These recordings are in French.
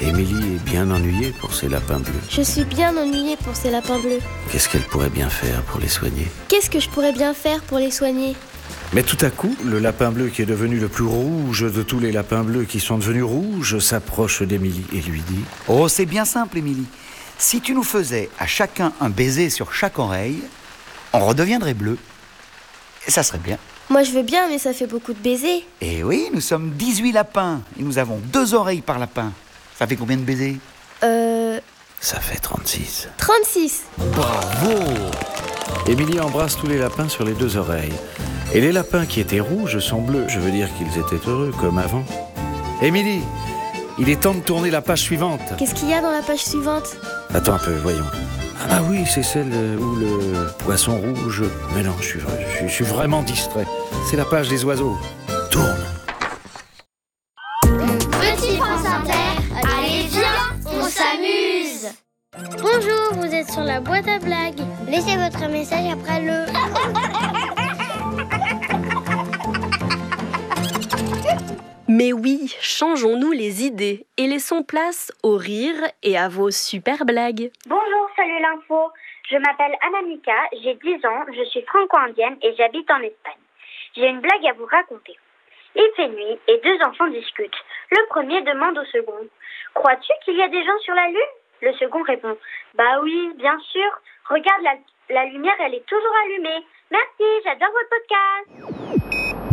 Émilie est bien ennuyée pour ses lapins bleus. Je suis bien ennuyée pour ces lapins bleus. Qu'est-ce qu'elle pourrait bien faire pour les soigner? Qu'est-ce que je pourrais bien faire pour les soigner? Mais tout à coup, le lapin bleu qui est devenu le plus rouge de tous les lapins bleus qui sont devenus rouges s'approche d'Émilie et lui dit: Oh, c'est bien simple, Émilie. Si tu nous faisais à chacun un baiser sur chaque oreille, on redeviendrait bleu. Et ça serait bien. Moi je veux bien, mais ça fait beaucoup de baisers. Et oui, nous sommes 18 lapins et nous avons 2 oreilles par lapin. Ça fait combien de baisers? Ça fait 36. 36. Bravo! Émilie embrasse tous les lapins sur les 2 oreilles. Et les lapins qui étaient rouges sont bleus. Je veux dire qu'ils étaient heureux, comme avant. Émilie, il est temps de tourner la page suivante. Qu'est-ce qu'il y a dans la page suivante? Attends un peu, voyons. Ah oui, c'est celle où le poisson rouge... Mais non, je suis vraiment distrait. C'est la page des oiseaux. Tourne. Petit France Inter, allez viens, on s'amuse. Bonjour, vous êtes sur la boîte à blagues. Laissez votre message après le... Mais oui, changeons-nous les idées et laissons place au rire et à vos super blagues. Bonjour, salut l'info. Je m'appelle Anamika, j'ai 10 ans, je suis franco-indienne et j'habite en Espagne. J'ai une blague à vous raconter. Il fait nuit et 2 enfants discutent. Le premier demande au second: crois-tu qu'il y a des gens sur la Lune? Le second répond: bah oui, bien sûr. Regarde, la lumière, elle est toujours allumée. Merci, j'adore votre podcast.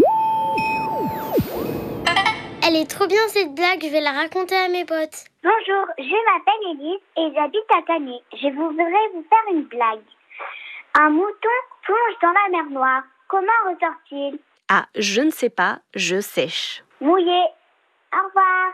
Elle est trop bien cette blague, je vais la raconter à mes potes. Bonjour, je m'appelle Élise et j'habite à Canet. Je voudrais vous faire une blague. Un mouton plonge dans la mer Noire. Comment ressort-il? Ah, je ne sais pas, je sèche. Mouillé. Au revoir.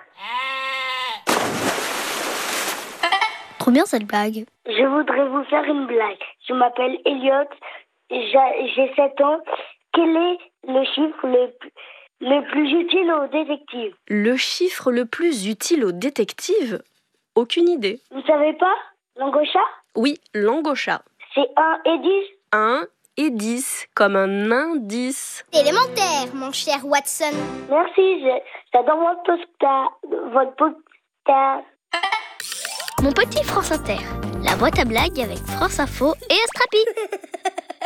Trop bien cette blague. Je voudrais vous faire une blague. Je m'appelle Elliot, j'ai 7 ans. Quel est le chiffre le plus utile aux détectives? Le chiffre le plus utile aux détectives? Aucune idée. Vous savez pas? Langocha? Oui, langosha. C'est 1 et 10. 1 et 10, comme un indice. Élémentaire, mon cher Watson. Merci, j'adore votre podcast. Mon petit France Inter, la boîte à blagues avec France Info et Astrapi.